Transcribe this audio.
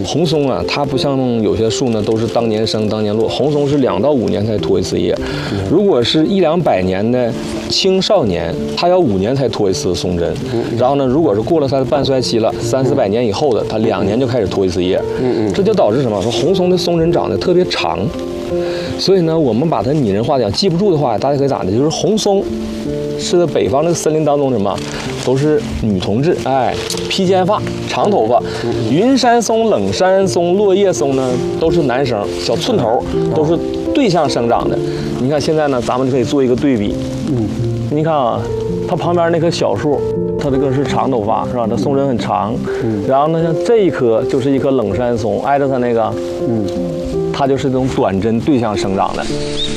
红松啊，它不像有些树呢，都是当年生当年落，红松是2到5年才脱一次叶。如果是100-200年的青少年，它要5年才脱一次松针。然后呢，如果是过了它的半衰期了，300-400年以后的，它2年就开始脱一次叶。这就导致什么？说红松的松针长得特别长。所以呢，我们把它拟人化讲，记不住的话，大家可以咋的？就是红松是北方这个森林当中什么，都是女同志，哎，披肩发、长头发。云山松、冷山松、落叶松呢，都是男生，小寸头，都是对向生长的。你看现在呢，咱们就可以做一个对比。你看啊，它旁边那棵小树，它这个是长头发，是吧？它松针很长。然后呢，像这一棵就是一棵冷山松，挨着它那个，它就是这种短针对向生长的。